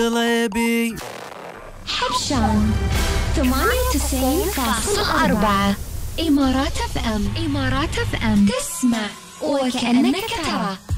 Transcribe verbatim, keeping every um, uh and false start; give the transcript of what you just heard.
غليبي حبشان ثمانية وتسعين فاصلة أربعة إمارات اف ام إمارات اف ام تسمع وكأنك ترى.